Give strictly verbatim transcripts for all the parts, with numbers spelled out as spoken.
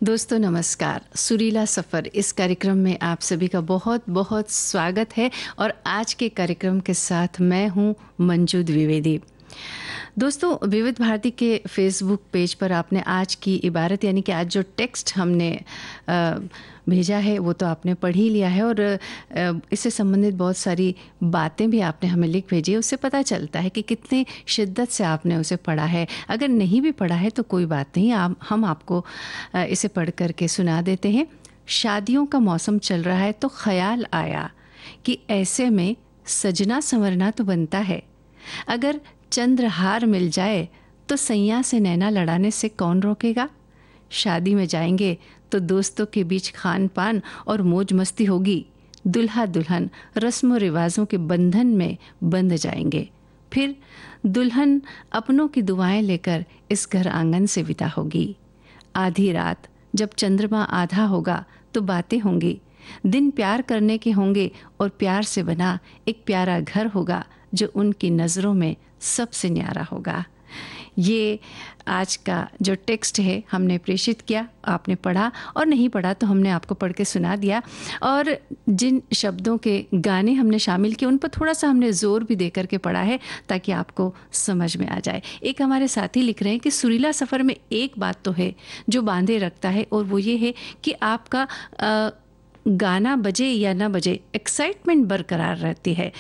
दोस्तों नमस्कार। सुरीला सफ़र इस कार्यक्रम में आप सभी का बहुत बहुत स्वागत है और आज के कार्यक्रम के साथ मैं हूं मंजू द्विवेदी। दोस्तों, विविध भारती के फेसबुक पेज पर आपने आज की इबारत यानी कि आज जो टेक्स्ट हमने आ, भेजा है वो तो आपने पढ़ ही लिया है और आ, इससे संबंधित बहुत सारी बातें भी आपने हमें लिख भेजी है। उससे पता चलता है कि कितने शिद्दत से आपने उसे पढ़ा है। अगर नहीं भी पढ़ा है तो कोई बात नहीं, आप हम आपको आ, इसे पढ़ करके सुना देते हैं। शादियों का मौसम चल रहा है तो ख्याल आया कि ऐसे में सजना संवरना तो बनता है। अगर चंद्रहार मिल जाए तो सैया से नैना लड़ाने से कौन रोकेगा। शादी में जाएंगे तो दोस्तों के बीच खान पान और मौज मस्ती होगी। दुल्हा दुल्हन रस्म रिवाजों के बंधन में बंध जाएंगे। फिर दुल्हन अपनों की दुआएं लेकर इस घर आंगन से विदा होगी। आधी रात जब चंद्रमा आधा होगा तो बातें होंगी। दिन प्यार करने के होंगे और प्यार से बना एक प्यारा घर होगा जो उनकी नज़रों में सबसे न्यारा होगा। ये आज का जो टेक्स्ट है हमने प्रेषित किया, आपने पढ़ा और नहीं पढ़ा तो हमने आपको पढ़ के सुना दिया। और जिन शब्दों के गाने हमने शामिल किए उन पर थोड़ा सा हमने ज़ोर भी दे करके पढ़ा है ताकि आपको समझ में आ जाए। एक हमारे साथी लिख रहे हैं कि सुरीला सफ़र में एक बात तो है जो बांधे रखता है और वो ये है कि आपका आ, गाना बजे या ना बजे एक्साइटमेंट बरकरार रहती है।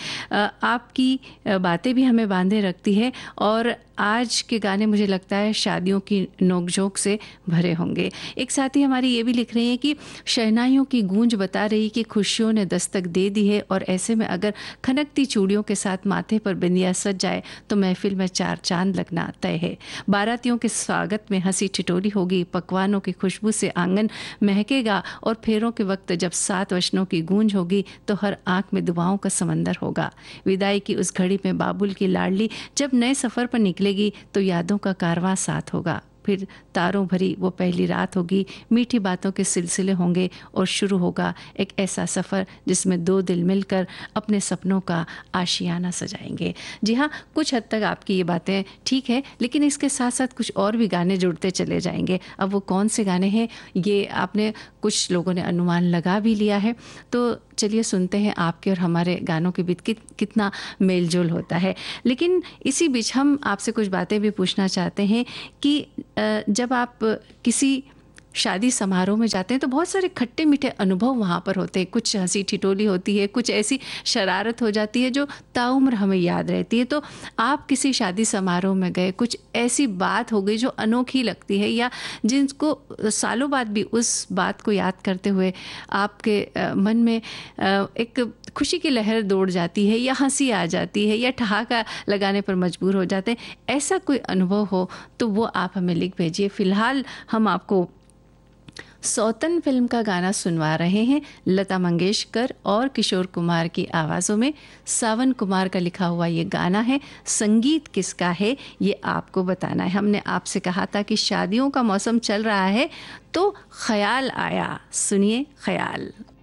आपकी बातें भी हमें बांधे रखती है और आज के गाने मुझे लगता है शादियों की नोकझोंक से भरे होंगे। एक साथी हमारी ये भी लिख रही हैं कि शहनाइयों की गूंज बता रही कि खुशियों ने दस्तक दे दी है और ऐसे में अगर खनकती चूड़ियों के साथ माथे पर बिंदिया सज जाए तो महफिल में चार चांद लगना तय है। बारातियों के स्वागत में हंसी ठिठोली होगी, पकवानों की खुशबू से आंगन महकेगा और फेरों के वक्त जब सात वचनों की गूंज होगी तो हर आंख में दुआओं का समंदर होगा। विदाई की उस घड़ी में बाबुल की लाडली जब नए सफ़र पर निकलेगी तो यादों का कारवां साथ होगा। फिर तारों भरी वो पहली रात होगी, मीठी बातों के सिलसिले होंगे और शुरू होगा एक ऐसा सफ़र जिसमें दो दिल मिलकर अपने सपनों का आशियाना सजाएंगे। जी हाँ, कुछ हद तक आपकी ये बातें ठीक है, लेकिन इसके साथ साथ कुछ और भी गाने जुड़ते चले जाएंगे। अब वो कौन से गाने हैं ये आपने कुछ लोगों ने अनुमान लगा भी लिया है, तो चलिए सुनते हैं आपके और हमारे गानों के बीच कित, कितना मेल जोल होता है। लेकिन इसी बीच हम आपसे कुछ बातें भी पूछना चाहते हैं कि जब आप किसी शादी समारोह में जाते हैं तो बहुत सारे खट्टे मीठे अनुभव वहाँ पर होते हैं। कुछ हंसी ठिठोली होती है, कुछ ऐसी शरारत हो जाती है जो ताउम्र हमें याद रहती है। तो आप किसी शादी समारोह में गए, कुछ ऐसी बात हो गई जो अनोखी लगती है या जिनको सालों बाद भी उस बात को याद करते हुए आपके मन में एक खुशी की लहर दौड़ जाती है या हंसी आ जाती है या ठहाका लगाने पर मजबूर हो जाते हैं। ऐसा कोई अनुभव हो तो वो आप हमें लिख भेजिए। फ़िलहाल हम आपको सौतन फिल्म का गाना सुनवा रहे हैं। लता मंगेशकर और किशोर कुमार की आवाज़ों में सावन कुमार का लिखा हुआ ये गाना है। संगीत किसका है ये आपको बताना है। हमने आपसे कहा था कि शादियों का मौसम चल रहा है तो ख्याल आया। सुनिए ख्याल।